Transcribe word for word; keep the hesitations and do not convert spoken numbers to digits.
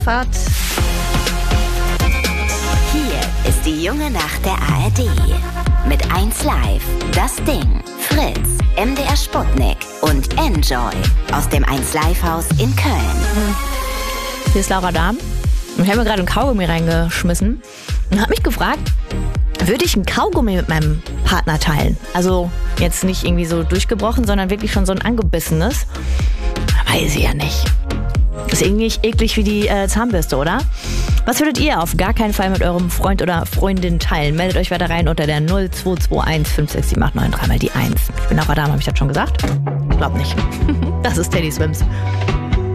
Fahrt. Hier ist die junge Nacht der A R D. Mit eins Live, Das Ding, Fritz, M D R Sputnik und Enjoy aus dem eins Live Haus in Köln. Hier ist Laura Dahm. Ich habe mir gerade einen Kaugummi reingeschmissen und habe mich gefragt, würde ich einen Kaugummi mit meinem Partner teilen? Also jetzt nicht irgendwie so durchgebrochen, sondern wirklich schon so ein angebissenes. Weiß ich ja nicht. Ist irgendwie eklig wie die äh, Zahnbürste, oder? Was würdet ihr auf gar keinen Fall mit eurem Freund oder Freundin teilen? Meldet euch weiter rein unter der null zwei zwei eins fünf sechs sieben acht neun drei mal die eins. Ich bin Laura Dahm, habe ich das schon gesagt? Ich glaube nicht. Das ist Teddy Swims.